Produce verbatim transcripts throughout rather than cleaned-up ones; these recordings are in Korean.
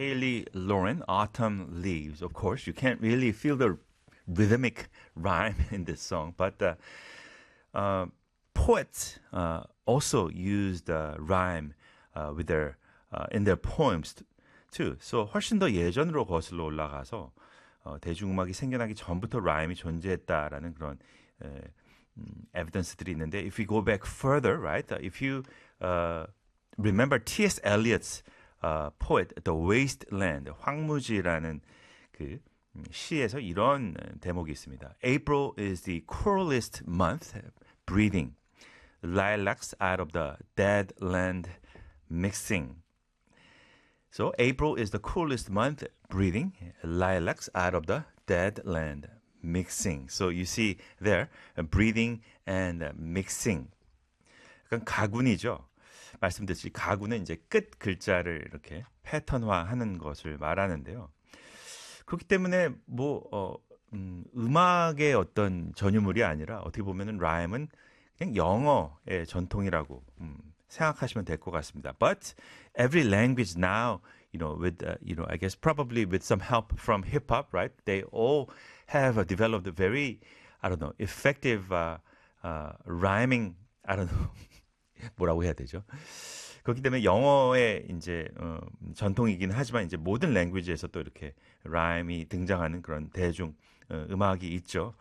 Haley Lauren, Autumn Leaves. Of course, you can't really feel the rhythmic rhyme in this song, but uh, uh, poets uh, also used uh, rhyme uh, with their uh, in their poems too. So 훨씬 더 예전으로 거슬러 올라가서 어, 대중음악이 생겨나기 전부터 라임이 존재했다라는 그런 에, 음, evidence들이 있는데, if we go back further, right? If you uh, remember T S. Eliot's uh, poet, The Wasteland, 황무지라는 그 시에서 이런 대목이 있습니다. April is the coolest month, breathing. Lilacs out of the dead land, mixing. So April is the coolest month, breathing. Lilacs out of the dead land, mixing. So you see there, breathing and mixing. 약간 가군이죠. 말씀드렸듯이 가군은 이제 끝 글자를 이렇게 패턴화하는 것을 말하는데요. 그렇기 때문에 뭐 어, 음, 음악의 어떤 전유물이 아니라 어떻게 보면은 라임은 그냥 영어의 전통이라고 음, 생각하시면 될 것 같습니다. But every language now, you know, with uh, you know, I guess probably with some help from hip hop, right? They all have uh, developed a very, I don't know, effective uh, uh, rhyming. I don't know 뭐라고 해야 되죠? 그렇기 때문에 영어의 이제 어, 전통이긴 하지만 이제 모든 랭귀지에서 또 이렇게 라임이 등장하는 그런 대중 어, 음악이 있죠.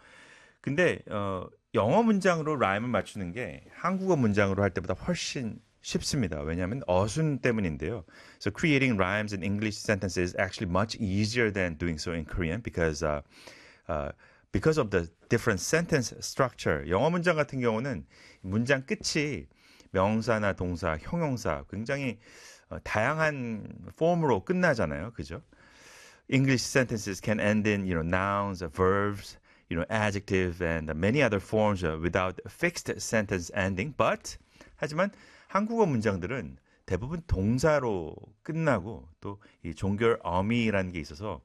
근데 어, 영어 문장으로 라임을 맞추는 게 한국어 문장으로 할 때보다 훨씬 쉽습니다. 왜냐하면 어순 때문인데요. So creating rhymes in English sentences is actually much easier than doing so in Korean because uh, uh, because of the different sentence structure. 영어 문장 같은 경우는 문장 끝이 명사나 동사, 형용사 굉장히 어, 다양한 폼으로 끝나잖아요. 그죠? English sentences can end in, you know, nouns, verbs, you know, adjective and many other forms without fixed sentence ending. But 하지만 한국어 문장들은 대부분 동사로 끝나고 또 이 종결 어미라는 게 있어서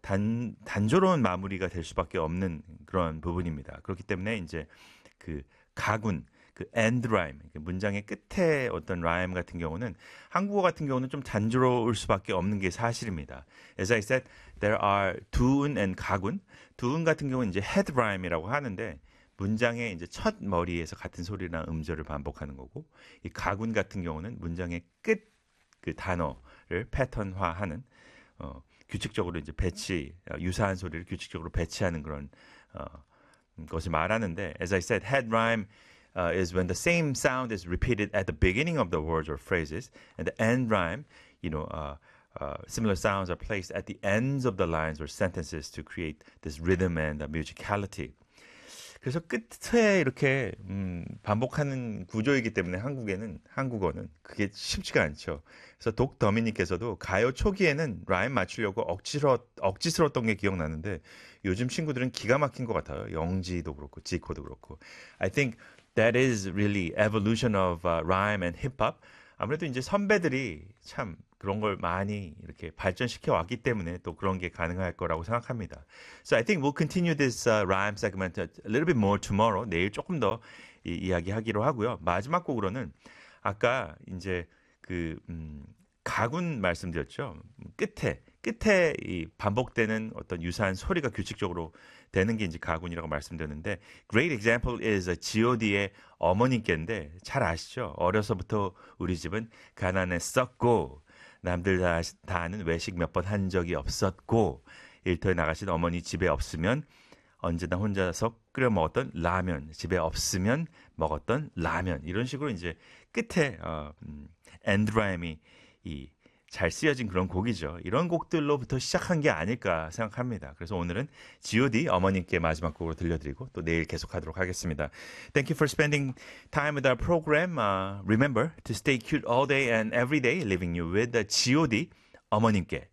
단 단조로운 마무리가 될 수밖에 없는 그런 부분입니다. 그렇기 때문에 이제 그 가군 그 end rhyme, 문장의 끝에 어떤 rhyme 같은 경우는 한국어 같은 경우는 좀 단조로울 수밖에 없는 게 사실입니다. As I said, there are 두은 and 가군. 두은 같은 경우는 이제 head rhyme이라고 하는데 문장의 이제 첫 머리에서 같은 소리나 음절을 반복하는 거고, 이 가군 같은 경우는 문장의 끝 그 단어를 패턴화하는 어, 규칙적으로 이제 배치 유사한 소리를 규칙적으로 배치하는 그런 어, 것을 말하는데, as I said, head rhyme Uh, is when the same sound is repeated at the beginning of the words or phrases, and the end rhyme, you know, uh, uh, similar sounds are placed at the ends of the lines or sentences to create this rhythm and uh, musicality. 그래서 끝에 이렇게 음, 반복하는 구조이기 때문에 한국에는 한국어는 그게 쉽지가 않죠. 그래서 독더미님께서도 가요 초기에는 라임 맞추려고 억지로 억지스러웠던 게 기억나는데 요즘 친구들은 기가 막힌 것 같아요. 영지도 그렇고 지코도 그렇고. I think that is really evolution of uh, rhyme and hip hop. 아무래도 이제 선배들이 참 그런 걸 많이 이렇게 발전시켜 왔기 때문에 또 그런 게 가능할 거라고 생각합니다. So I think we'll continue this uh, rhyme segment a little bit more tomorrow. 내일 조금 더 이, 이야기하기로 하고요. 마지막 곡으로는 아까 이제 그 음, 가군 말씀드렸죠. 끝에 끝에 이 반복되는 어떤 유사한 소리가 규칙적으로 되는 게 이제 가군이라고 말씀드렸는데, great example is 지오디의 어머님께인데 잘 아시죠? 어려서부터 우리 집은 가난했었고 남들 다, 다 아는 외식 몇 번 한 적이 없었고 일터에 나가신 어머니 집에 없으면 언제나 혼자서 끓여 먹었던 라면, 집에 없으면 먹었던 라면, 이런 식으로 이제 끝에 어, 음, end rhyme이 이 잘 쓰여진 그런 곡이죠. 이런 곡들로부터 시작한 게 아닐까 생각합니다. 그래서 오늘은 지오디 어머님께 마지막 곡으로 들려드리고 또 내일 계속하도록 하겠습니다. Thank you for spending time with our program. Uh, remember to stay cute all day and every day, leaving you with the 지오디 어머님께.